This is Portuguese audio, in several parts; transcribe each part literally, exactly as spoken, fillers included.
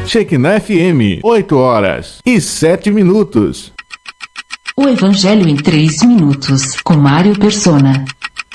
Shekinah F M, oito horas e sete minutos. O Evangelho em três minutos, com Mário Persona.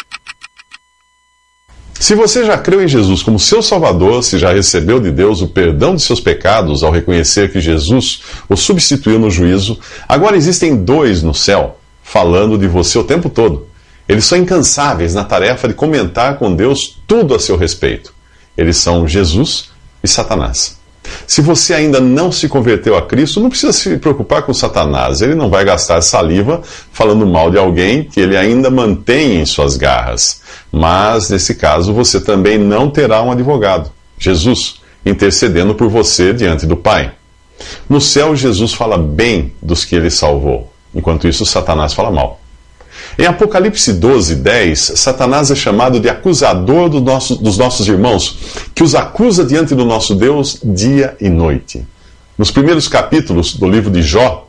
Se você já creu em Jesus como seu Salvador, se já recebeu de Deus o perdão de seus pecados ao reconhecer que Jesus o substituiu no juízo, agora existem dois no céu falando de você o tempo todo. Eles são incansáveis na tarefa de comentar com Deus tudo a seu respeito. Eles são Jesus e Satanás. Se você ainda não se converteu a Cristo, não precisa se preocupar com Satanás. Ele não vai gastar saliva falando mal de alguém que ele ainda mantém em suas garras. Mas, nesse caso, você também não terá um advogado, Jesus, intercedendo por você diante do Pai. No céu, Jesus fala bem dos que ele salvou. Enquanto isso, Satanás fala mal. Em Apocalipse doze, dez, Satanás é chamado de acusador do nosso, dos nossos irmãos, que os acusa diante do nosso Deus dia e noite. Nos primeiros capítulos do livro de Jó,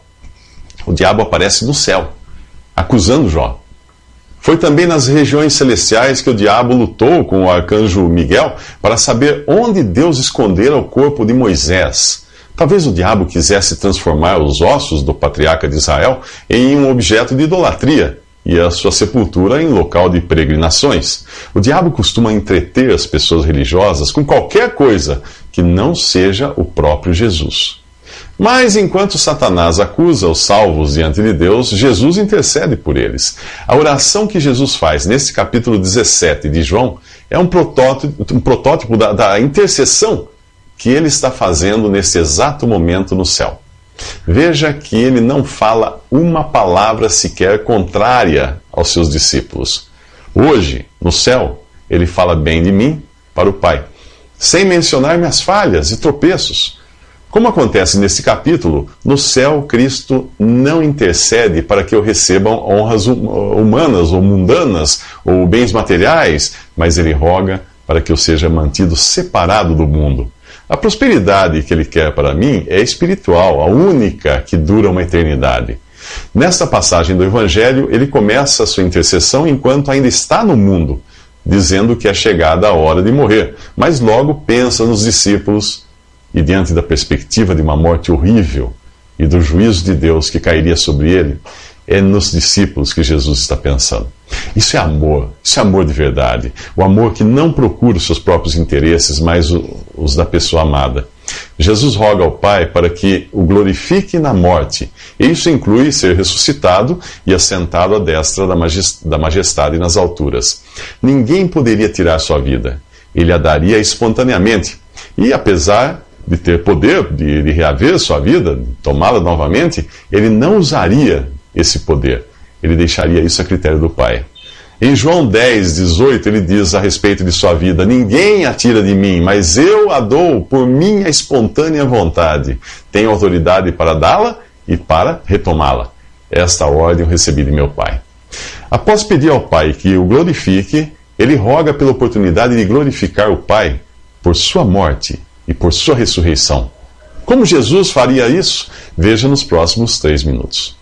o diabo aparece no céu, acusando Jó. Foi também nas regiões celestiais que o diabo lutou com o arcanjo Miguel para saber onde Deus escondera o corpo de Moisés. Talvez o diabo quisesse transformar os ossos do patriarca de Israel em um objeto de idolatria e a sua sepultura em local de peregrinações. O diabo costuma entreter as pessoas religiosas com qualquer coisa que não seja o próprio Jesus. Mas enquanto Satanás acusa os salvos diante de Deus, Jesus intercede por eles. A oração que Jesus faz nesse capítulo dezessete de João é um protótipo, um protótipo da, da intercessão que ele está fazendo nesse exato momento no céu. Veja que ele não fala uma palavra sequer contrária aos seus discípulos. Hoje, no céu, ele fala bem de mim para o Pai, sem mencionar minhas falhas e tropeços. Como acontece nesse capítulo, no céu Cristo não intercede para que eu receba honras humanas ou mundanas ou bens materiais, mas ele roga para que eu seja mantido separado do mundo. A prosperidade que ele quer para mim é espiritual, a única que dura uma eternidade. Nesta passagem do Evangelho, ele começa a sua intercessão enquanto ainda está no mundo, dizendo que é chegada a hora de morrer, mas logo pensa nos discípulos e, diante da perspectiva de uma morte horrível e do juízo de Deus que cairia sobre ele, é nos discípulos que Jesus está pensando. Isso é amor, isso é amor de verdade. O amor que não procura os seus próprios interesses, mas os da pessoa amada. Jesus roga ao Pai para que o glorifique na morte. E isso inclui ser ressuscitado e assentado à destra da majestade nas alturas. Ninguém poderia tirar sua vida. Ele a daria espontaneamente. E apesar de ter poder de, de reaver sua vida, tomá-la novamente, ele não usaria esse poder. Ele deixaria isso a critério do Pai. Em João dez, dezoito, ele diz a respeito de sua vida: ninguém a tira de mim, mas eu a dou por minha espontânea vontade. Tenho autoridade para dá-la e para retomá-la. Esta ordem eu recebi de meu Pai. Após pedir ao Pai que o glorifique, ele roga pela oportunidade de glorificar o Pai por sua morte e por sua ressurreição. Como Jesus faria isso? Veja nos próximos três minutos.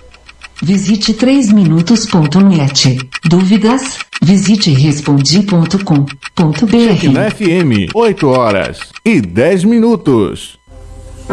Visite três minutos ponto net. Dúvidas? Visite respondi ponto com ponto br. Shekinah F M, oito horas e dez minutos.